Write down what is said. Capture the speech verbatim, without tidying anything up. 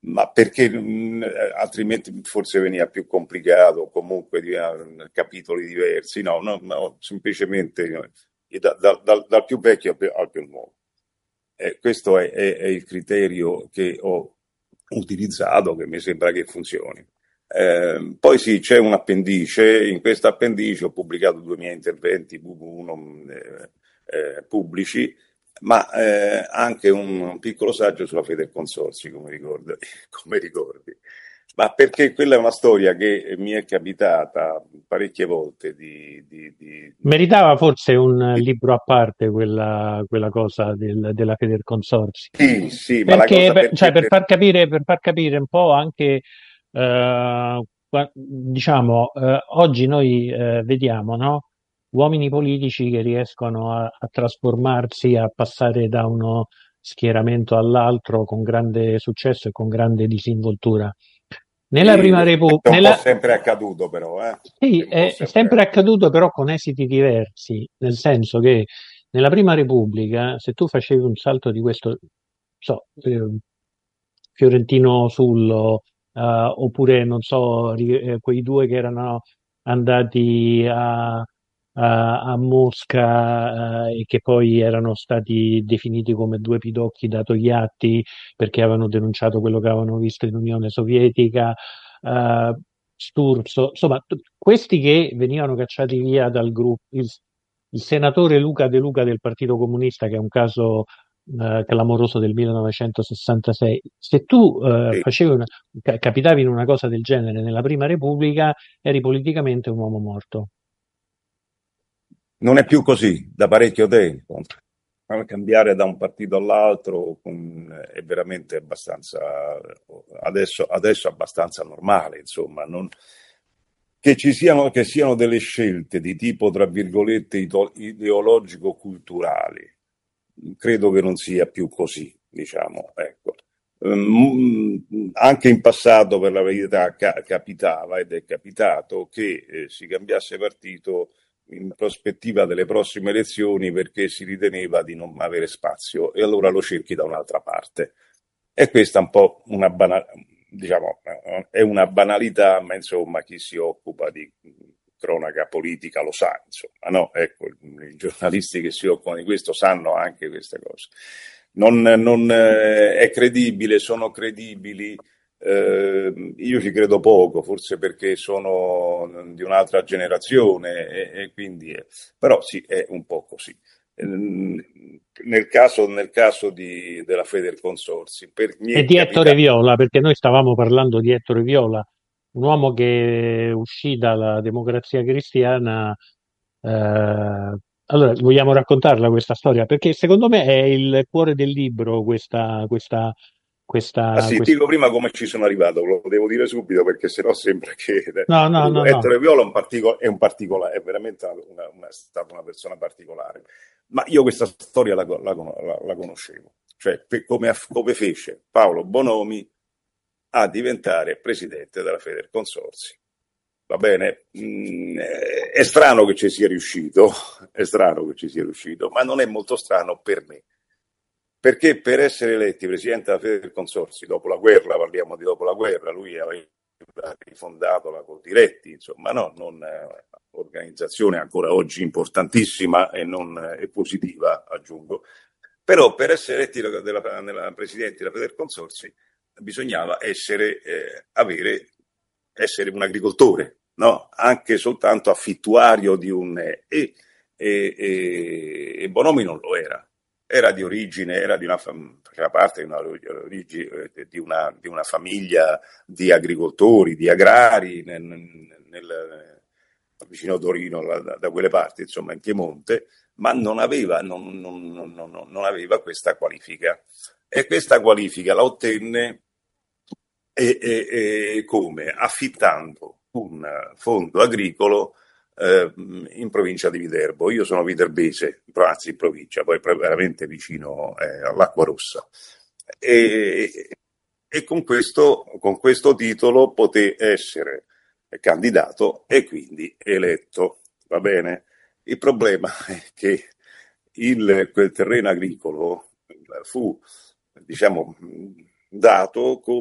ma perché mh, altrimenti forse veniva più complicato, comunque di, uh, capitoli diversi, no, no, no, semplicemente eh, da- da- dal, dal più vecchio al più, al più nuovo. Eh, questo è, è- è il criterio che ho utilizzato, che mi sembra che funzioni. Eh, poi sì, c'è un appendice, in questa appendice ho pubblicato due miei interventi, uno eh, eh, pubblici, ma eh, anche un, un piccolo saggio sulla fede del consorzi, come ricordi, come ricordi. Ma perché quella è una storia che mi è capitata parecchie volte di, di, di, Meritava forse un di- libro a parte quella, quella cosa del- della Federconsorzi. Sì, sì, ma la Perché, cosa per, cioè, perché per per, far capire, per far capire un po' anche, eh, qua- diciamo, eh, oggi noi eh, vediamo, no? Uomini politici che riescono a, a trasformarsi, a passare da uno schieramento all'altro con grande successo e con grande disinvoltura. Nella sì, prima questo è un po' Repubblica, sempre accaduto però, eh? sì, È un po' è sempre sempre accaduto. accaduto però con esiti diversi, nel senso che nella Prima Repubblica, se tu facevi un salto di questo, so, eh, Fiorentino Sullo, eh, oppure non so, ri- eh, quei due che erano andati a, a- a Mosca, eh, e che poi erano stati definiti come due pidocchi da Togliatti perché avevano denunciato quello che avevano visto in Unione Sovietica, eh, Sturzo, insomma, t- questi che venivano cacciati via dal gruppo, il, il senatore Luca De Luca del Partito Comunista, che è un caso eh, clamoroso del millenovecentosessantasei. Se tu eh, Sì. facevi una, ca- capitavi in una cosa del genere nella Prima Repubblica, eri politicamente un uomo morto. Non è più così da parecchio tempo. Cambiare da un partito all'altro con- è veramente abbastanza, adesso, adesso abbastanza normale, insomma. Non- che ci siano, che siano delle scelte di tipo, tra virgolette, ito- ideologico-culturali, credo che non sia più così, diciamo, ecco. Ehm, anche in passato, per la verità, ca- capitava ed è capitato che eh, si cambiasse partito in prospettiva delle prossime elezioni perché si riteneva di non avere spazio e allora lo cerchi da un'altra parte. E questa è un po' una, bana- diciamo, è una banalità, ma insomma chi si occupa di cronaca politica lo sa, insomma, no? Ecco, i giornalisti che si occupano di questo sanno anche queste cose. Non, non eh, è credibile, sono credibili. Eh, io ci credo poco, forse perché sono di un'altra generazione e, e quindi è, però sì, è un po' così. Ehm, Nel caso, nel caso di, della Feder Consorzi, per, mi E è di Ettore capitato. Viola, perché noi stavamo parlando di Ettore Viola, un uomo che uscì dalla Democrazia Cristiana. eh, allora, vogliamo raccontarla questa storia? Perché secondo me è il cuore del libro, questa, questa, Ah questa, sì, quest- dico prima come ci sono arrivato, lo devo dire subito perché sennò sembra che. No, Lo no, dico, no, no. Ettore Viola è un, partico- è un particolare, è veramente una, una- è stata una persona particolare. Ma io questa storia la, la- la- la conoscevo, cioè pe- come, aff- come fece Paolo Bonomi a diventare presidente della Federconsorzi. Va bene? Mm, eh, è strano che ci sia riuscito, è strano che ci sia riuscito, ma non è molto strano per me. Perché per essere eletti presidente della Fede del Consorzio, dopo la guerra, parliamo di dopo la guerra, lui aveva rifondato la Coldiretti, insomma, no, non, eh, organizzazione ancora oggi importantissima e, non, eh, e positiva, aggiungo. Però per essere eletti della, della, della Presidente della Fede del Consorzio bisognava essere, eh, avere, essere un agricoltore, no? Anche soltanto affittuario di un. Eh, e, e, e, e Bonomi non lo era, era di origine, era di una, faceva parte di una, di una, di una famiglia di agricoltori, di agrari, nel, nel, vicino a Torino, da, da, quelle parti, insomma, in Piemonte, ma non aveva, non, non, non, non aveva questa qualifica. E questa qualifica la ottenne e, e, e come? Affittando un fondo agricolo eh, in provincia di Viterbo. Io sono viterbese, anzi in provincia, poi veramente vicino eh, all'Acqua Rossa. E, e con, questo, con questo titolo poté essere candidato e quindi eletto. Va bene? Il problema è che il, quel terreno agricolo fu, diciamo, dato come